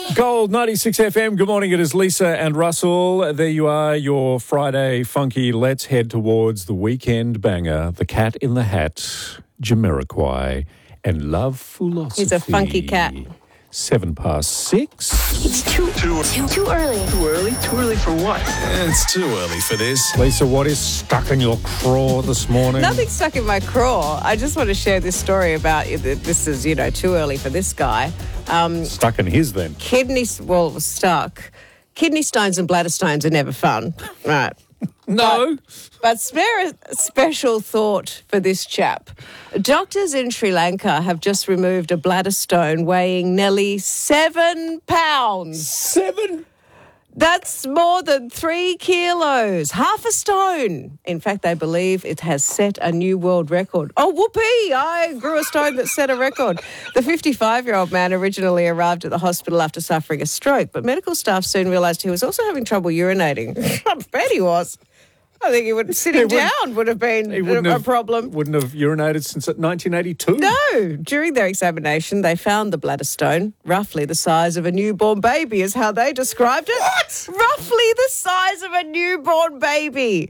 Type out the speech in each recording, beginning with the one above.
Gold 96 FM. Good morning. It is Lisa and Russell. There you are, your Friday funky. Let's head towards the weekend banger. The Cat in the Hat, Jamiroquai, and Love Philosophy. He's a funky cat. 6:07. It's too early. Too early? Too early for what? It's too early for this. Lisa, what is stuck in your craw this morning? Nothing stuck in my craw. I just want to share this story about this is, too early for this guy. Stuck in his then. Stuck. Kidney stones and bladder stones are never fun. Right. No. But spare a special thought for this chap. Doctors in Sri Lanka have just removed a bladder stone weighing nearly 7 pounds. 7? That's more than 3 kilos. Half a stone. In fact, they believe it has set a new world record. Oh, whoopee! I grew a stone that set a record. The 55-year-old man originally arrived at the hospital after suffering a stroke, but medical staff soon realised he was also having trouble urinating. I bet he was. I think sitting down would have been a problem. Wouldn't have urinated since 1982? No. During their examination, they found the bladder stone, roughly the size of a newborn baby, is how they described it. What? Roughly the size of a newborn baby.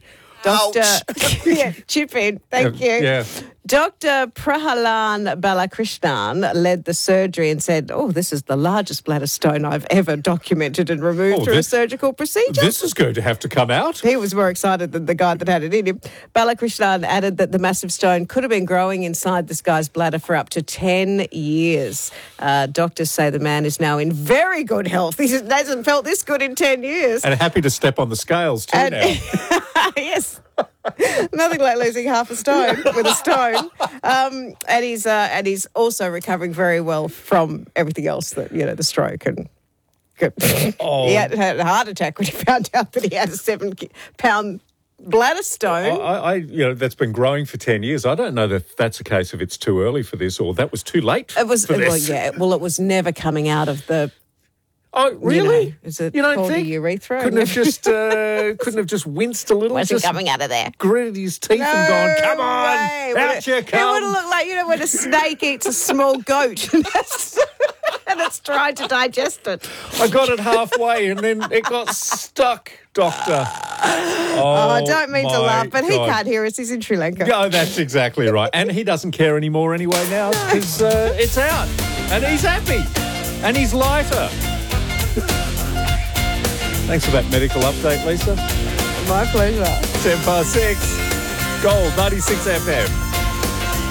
Chip in. Thank you. Yeah. Dr. Prahalan Balakrishnan led the surgery and said, this is the largest bladder stone I've ever documented and removed through a surgical procedure. This is going to have to come out. He was more excited than the guy that had it in him. Balakrishnan added that the massive stone could have been growing inside this guy's bladder for up to 10 years. Doctors say the man is now in very good health. He hasn't felt this good in 10 years. And happy to step on the scales too now. Yes. Nothing like losing half a stone with a stone. And he's also recovering very well from everything else that, the stroke and... He had a heart attack when he found out that he had a 7-pound bladder stone. That's been growing for 10 years. I don't know that that's a case of it's too early for this or that was too late for this. It was never coming out of the... Oh, really? Is it you don't called think? A urethra? Couldn't have just winced a little? Wasn't coming out of there. Gritted his teeth and gone, come on, out you come. It would have looked like, when a snake eats a small goat and it's trying to digest it. I got it halfway and then it got stuck, Doctor. I don't mean to laugh, but he can't hear us. He's in Sri Lanka. No, that's exactly right. And he doesn't care anymore anyway now because it's out. And he's happy. And he's lighter. Thanks for that medical update, Lisa. My pleasure. 6:10. Gold 96 FM.